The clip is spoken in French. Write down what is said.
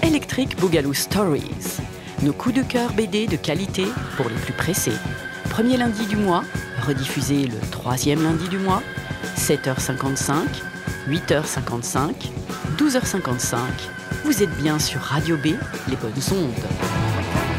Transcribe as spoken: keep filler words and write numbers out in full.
Electric Boogaloo Stories. Nos coups de cœur B D de qualité pour les plus pressés. Premier lundi du mois, rediffusé le troisième lundi du mois, sept heures cinquante-cinq, huit heures cinquante-cinq, douze heures cinquante-cinq. Vous êtes bien sur Radio B, les bonnes ondes.